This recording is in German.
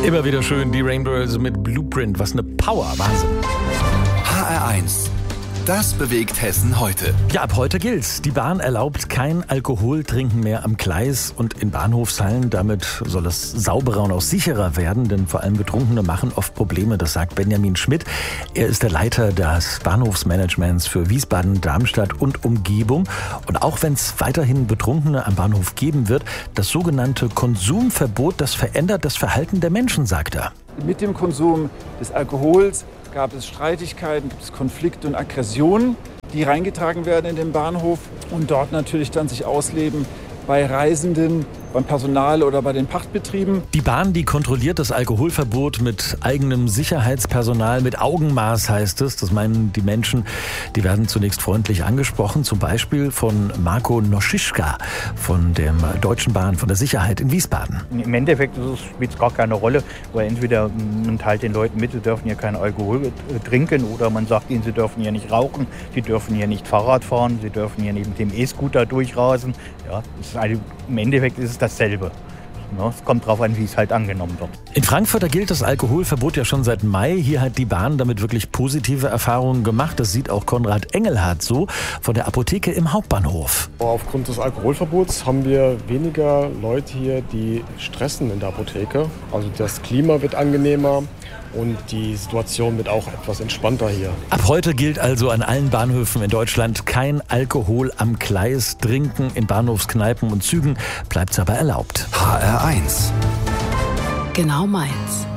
Immer wieder schön, die Rainbows mit Blueprint. Was eine Power, Wahnsinn. HR1, das bewegt Hessen heute. Ja, ab heute gilt's. Die Bahn erlaubt kein Alkoholtrinken mehr am Gleis und in Bahnhofshallen. Damit soll es sauberer und auch sicherer werden, denn vor allem Betrunkene machen oft Probleme. Das sagt Benjamin Schmidt. Er ist der Leiter des Bahnhofsmanagements für Wiesbaden, Darmstadt und Umgebung. Und auch wenn es weiterhin Betrunkene am Bahnhof geben wird, das sogenannte Konsumverbot, das verändert das Verhalten der Menschen, sagt er. Mit dem Konsum des Alkohols gab es Streitigkeiten, gibt es Konflikte und Aggressionen, die reingetragen werden in den Bahnhof und dort natürlich dann sich ausleben bei Reisenden, beim Personal oder bei den Pachtbetrieben. Die Bahn, die kontrolliert das Alkoholverbot mit eigenem Sicherheitspersonal, mit Augenmaß heißt es. Das meinen die Menschen, die werden zunächst freundlich angesprochen, zum Beispiel von Marco Noschischka von der Deutschen Bahn, von der Sicherheit in Wiesbaden. Im Endeffekt spielt es gar keine Rolle, weil entweder man teilt den Leuten mit, sie dürfen hier keinen Alkohol trinken, oder man sagt ihnen, sie dürfen hier nicht rauchen, sie dürfen hier nicht Fahrrad fahren, sie dürfen hier neben dem E-Scooter durchrasen. Ja, im Endeffekt ist es dasselbe. Es kommt darauf an, wie es halt angenommen wird. In Frankfurt, da gilt das Alkoholverbot ja schon seit Mai. Hier hat die Bahn damit wirklich positive Erfahrungen gemacht. Das sieht auch Konrad Engelhardt so von der Apotheke im Hauptbahnhof. Aufgrund des Alkoholverbots haben wir weniger Leute hier, die stressen in der Apotheke. Also das Klima wird angenehmer und die Situation wird auch etwas entspannter hier. Ab heute gilt also an allen Bahnhöfen in Deutschland kein Alkohol am Gleis. Trinken in Bahnhofskneipen und Zügen bleibt aber erlaubt. HR1. Genau meins.